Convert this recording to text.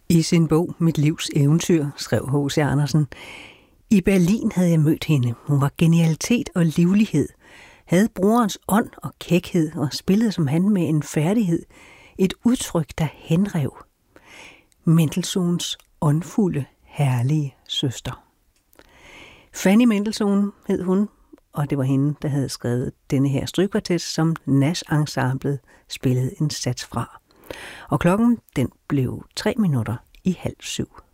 I sin bog Mit livs eventyr skrev H.C. Andersen: I Berlin havde jeg mødt hende. Hun var genialitet og livlighed, havde brorens ånd og kækhed og spillede som han med en færdighed, et udtryk, der henrev. Mendelssohns åndfulde, herlige søster. Fanny Mendelssohn hed hun, og det var hende, der havde skrevet denne her strygekvartet, som Nash-ensemblet spillede en sats fra. Og klokken, den blev 7:03.